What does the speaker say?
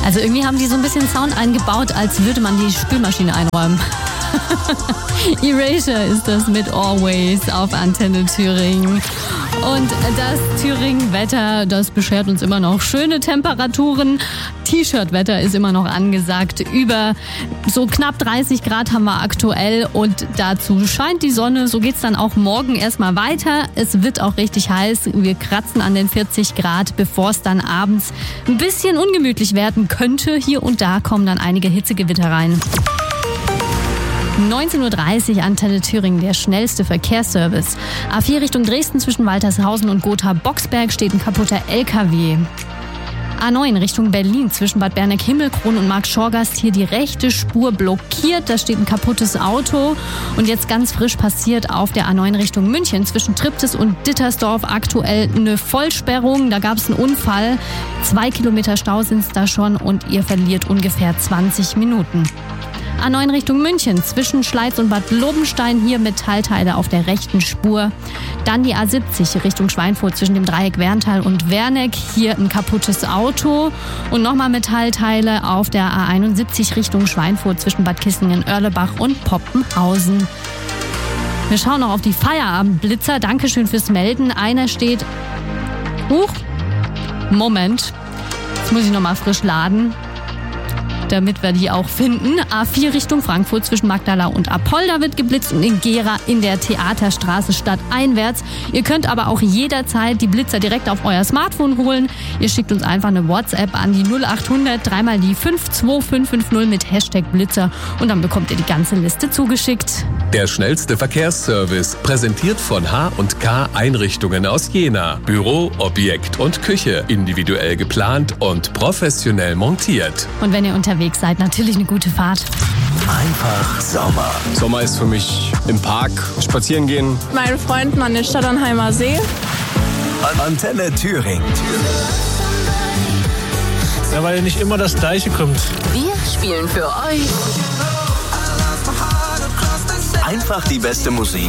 Also irgendwie haben die so ein bisschen Sound eingebaut, als würde man die Spülmaschine einräumen. Erasure ist das mit Always auf Antenne Thüringen. Und das Thüringen-Wetter, das beschert uns immer noch schöne Temperaturen. T-Shirt-Wetter ist immer noch angesagt. Über so knapp 30 Grad haben wir aktuell und dazu scheint die Sonne. So geht's dann auch morgen erstmal weiter. Es wird auch richtig heiß. Wir kratzen an den 40 Grad, bevor es dann abends ein bisschen ungemütlich werden könnte. Hier und da kommen dann einige Hitzegewitter rein. 19.30 Uhr, Antenne Thüringen, der schnellste Verkehrsservice. A4 Richtung Dresden zwischen Waltershausen und Gotha-Boxberg steht ein kaputter LKW. A9 Richtung Berlin zwischen Bad Berneck-Himmelkron und Marktschorgast hier die rechte Spur blockiert. Da steht ein kaputtes Auto. Und jetzt ganz frisch passiert auf der A9 Richtung München zwischen Triptis und Dittersdorf aktuell eine Vollsperrung. Da gab es einen Unfall. 2 Kilometer Stau sind es da schon und ihr verliert ungefähr 20 Minuten. A9 Richtung München zwischen Schleiz und Bad Lobenstein hier Metallteile auf der rechten Spur. Dann die A70 Richtung Schweinfurt zwischen dem Dreieck Werntal und Werneck. Hier ein kaputtes Auto und nochmal Metallteile auf der A71 Richtung Schweinfurt zwischen Bad Kissingen, Oerlebach und Poppenhausen. Wir schauen noch auf die Feierabendblitzer. Dankeschön fürs Melden. Einer steht... Moment. Jetzt muss ich nochmal frisch laden, damit wir die auch finden. A4 Richtung Frankfurt zwischen Magdala und Apolda wird geblitzt und in Gera in der Theaterstraße stadteinwärts. Ihr könnt aber auch jederzeit die Blitzer direkt auf euer Smartphone holen. Ihr schickt uns einfach eine WhatsApp an die 0800 3 die 52550 mit Hashtag Blitzer und dann bekommt ihr die ganze Liste zugeschickt. Der schnellste Verkehrsservice, präsentiert von H&K Einrichtungen aus Jena. Büro, Objekt und Küche, individuell geplant und professionell montiert. Und wenn ihr unterwegs seid, natürlich eine gute Fahrt. Einfach Sommer. Sommer ist für mich im Park spazieren gehen. Meine Freunden an den Stadternheimer See. Antenne Thüringen. Ja, weil nicht immer das Gleiche kommt. Wir spielen für euch Einfach die beste Musik